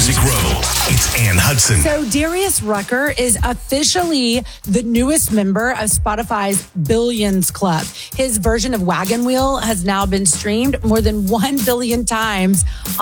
Music Row. It's Ann Hudson. So Darius Rucker is officially the newest member of Spotify's Billions Club. His version of Wagon Wheel has now been streamed more than 1 billion times